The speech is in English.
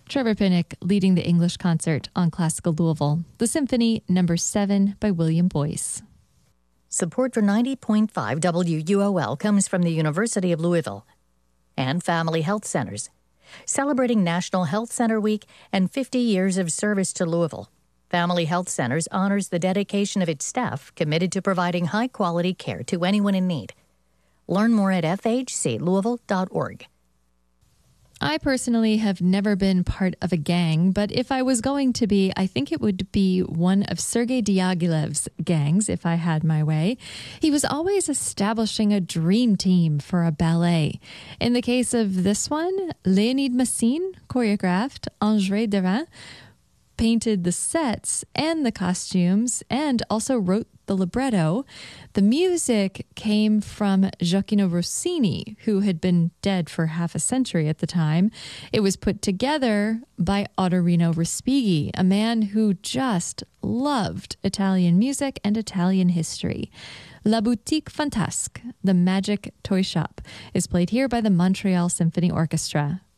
Trevor Pinnock leading the English concert on Classical Louisville, the Symphony No. 7 by William Boyce. Support for 90.5 WUOL comes from the University of Louisville and Family Health Centers, celebrating National Health Center Week and 50 years of service to Louisville. Family Health Centers honors the dedication of its staff committed to providing high-quality care to anyone in need. Learn more at fhclouisville.org. I personally have never been part of a gang, but if I was going to be, I think it would be one of Sergei Diaghilev's gangs, if I had my way. He was always establishing a dream team for a ballet. In the case of this one, Leonid Massine choreographed, André Derain painted the sets and the costumes and also wrote the libretto. The music came from Gioacchino Rossini, who had been dead for half a century at the time. It was put together by Ottorino Respighi, a man who just loved Italian music and Italian history. La Boutique Fantasque, the Magic Toy Shop, is played here by the Montreal Symphony Orchestra.